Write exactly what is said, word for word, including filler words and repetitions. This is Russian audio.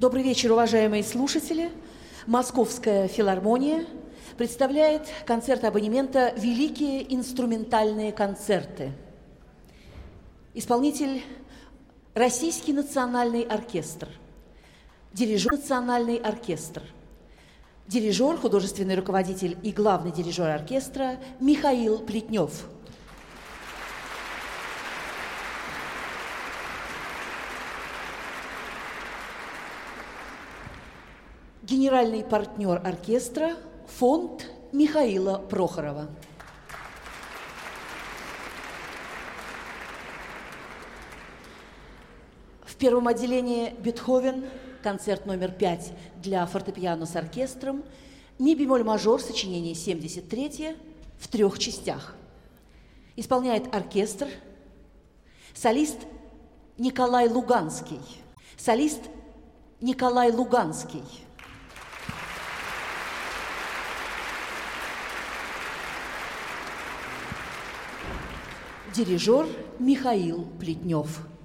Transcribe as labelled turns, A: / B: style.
A: Добрый вечер, уважаемые слушатели. Московская филармония представляет концерт абонемента «Великие инструментальные концерты». Исполнитель – Российский национальный оркестр, дирижер национальный оркестр, дирижер, художественный руководитель и главный дирижер оркестра Михаил Плетнев. Генеральный партнер оркестра – фонд Михаила Прохорова. В первом отделении Бетховен, концерт номер пять для фортепиано с оркестром, ми бемоль мажор, сочинение семьдесят три, в трех частях. Исполняет оркестр, солист Николай Луганский, солист Николай Луганский. Дирижер Михаил Плетнев.